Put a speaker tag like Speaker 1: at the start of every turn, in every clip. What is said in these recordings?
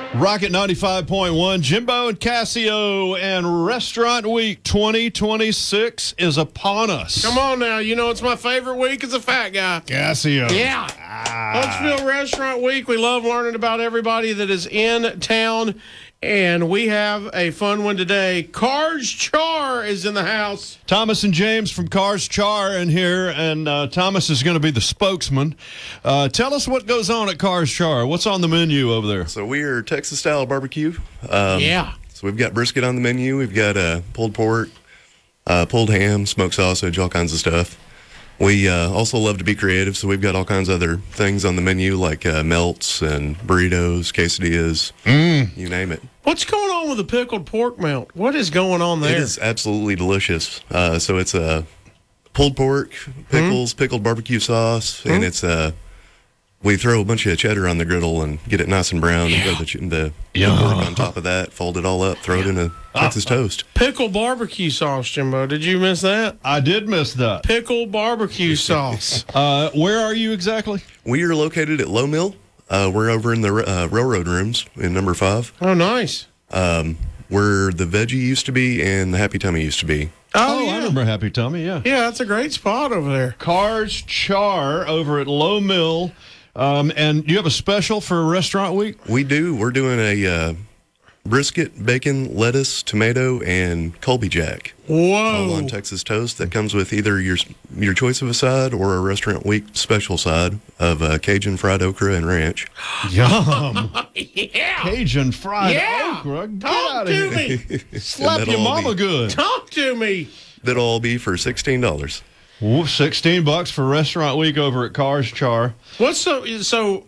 Speaker 1: Rocket 95.1, Jimbo and Casio, and Restaurant Week 2026 is upon us.
Speaker 2: Come on now. You know it's my favorite week as a fat guy.
Speaker 1: Casio.
Speaker 2: Yeah. Huntsville Restaurant Week. We love learning about everybody that is in town. And we have a fun one today. Cars Char is in the house.
Speaker 1: Thomas and James from Cars Char in here, and Thomas is going to be the spokesman. Tell us what goes on at Cars Char. What's on the menu over there?
Speaker 3: So we are Texas-style barbecue.
Speaker 2: Yeah.
Speaker 3: So we've got brisket on the menu. We've got pulled pork, pulled ham, smoked sausage, all kinds of stuff. We also love to be creative, so we've got all kinds of other things on the menu, like melts and burritos, quesadillas, you name it.
Speaker 2: What's going on with the pickled pork melt? What is going on there?
Speaker 3: It is absolutely delicious. So it's pulled pork, pickles, pickled barbecue sauce, and it's we throw a bunch of cheddar on the griddle and get it nice and brown, and throw the pork on top of that, fold it all up, throw it in a Texas toast.
Speaker 2: Pickled barbecue sauce, Jimbo. Did you miss that?
Speaker 1: I did miss that.
Speaker 2: Pickled barbecue sauce.
Speaker 1: Where are you exactly?
Speaker 3: We are located at Low Mill. We're over in the railroad rooms in number 5.
Speaker 2: Oh, nice.
Speaker 3: Where the veggie used to be and the Happy Tummy used to be.
Speaker 1: Oh,
Speaker 2: yeah.
Speaker 1: I remember Happy Tummy, yeah.
Speaker 2: Yeah, that's a great spot over there.
Speaker 1: Cars Char over at Low Mill. And you have a special for Restaurant Week?
Speaker 3: We do. We're doing a brisket, bacon, lettuce, tomato, and Colby Jack.
Speaker 2: Whoa.
Speaker 3: All on Texas toast. That comes with either your choice of a side or a Restaurant Week special side of Cajun fried okra and ranch.
Speaker 1: Yum.
Speaker 2: Yeah.
Speaker 1: Cajun fried
Speaker 2: Yeah.
Speaker 1: okra. Get
Speaker 2: Talk
Speaker 1: out of
Speaker 2: to
Speaker 1: here.
Speaker 2: me.
Speaker 1: Slap your mama good.
Speaker 2: Talk to me.
Speaker 3: That'll all be for $16.
Speaker 1: Ooh, $16 for Restaurant Week over at Cars Char.
Speaker 2: What's so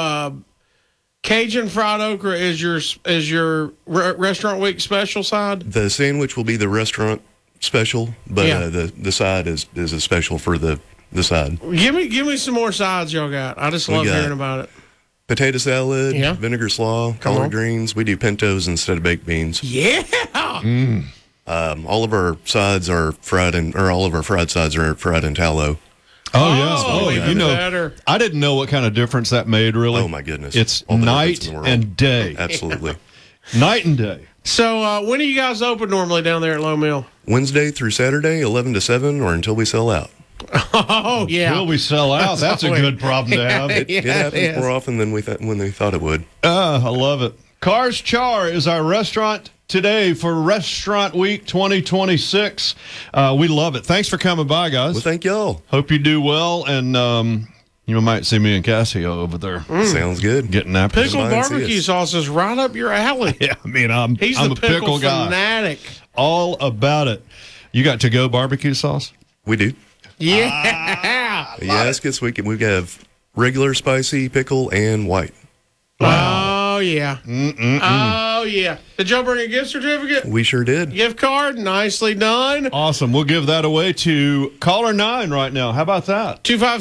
Speaker 2: Cajun fried okra is your Restaurant Week special side?
Speaker 3: The sandwich will be the restaurant special, but the side is a special for the side.
Speaker 2: Give me some more sides y'all got. I just love hearing about it.
Speaker 3: Potato salad,
Speaker 2: Yeah.
Speaker 3: vinegar slaw, collard greens. We do pintos instead of baked beans.
Speaker 2: Yeah.
Speaker 3: All of our sides are fried, all of our fried sides are fried in tallow.
Speaker 1: Oh, yes.
Speaker 2: Oh,
Speaker 1: you
Speaker 2: even
Speaker 1: know,
Speaker 2: better.
Speaker 1: I didn't know what kind of difference that made, really.
Speaker 3: Oh, my goodness.
Speaker 1: It's
Speaker 3: All the
Speaker 1: night
Speaker 3: difference in the world.
Speaker 1: and day.
Speaker 3: Absolutely.
Speaker 1: Night and day.
Speaker 2: So when are you guys open normally down there at Low Mill?
Speaker 3: Wednesday through Saturday, 11 to 7, or until we sell out.
Speaker 2: Oh, yeah.
Speaker 1: Will we sell out? That's a good problem to have.
Speaker 3: It happens more often than we thought it would.
Speaker 1: I love it. Cars Char is our restaurant today for Restaurant Week 2026. We love it. Thanks for coming by, guys.
Speaker 3: Well, thank y'all.
Speaker 1: Hope you do well, and you might see me and Casio over there
Speaker 3: Sounds good.
Speaker 1: getting after
Speaker 2: Pickled
Speaker 3: Come by and see
Speaker 2: barbecue
Speaker 3: us.
Speaker 2: sauce is right up your alley.
Speaker 1: Yeah, I mean, I'm
Speaker 2: He's
Speaker 1: a
Speaker 2: the pickle
Speaker 1: guy.
Speaker 2: fanatic.
Speaker 1: All about it. You got to-go barbecue sauce?
Speaker 3: We do.
Speaker 2: Yeah.
Speaker 3: Yes, because we have regular, spicy, pickle, and white.
Speaker 2: Oh, yeah. Oh, yeah. Did y'all bring a gift certificate?
Speaker 3: We sure did.
Speaker 2: Gift card? Nicely done.
Speaker 1: Awesome. We'll give that away to caller 9 right now. How about that?
Speaker 2: 257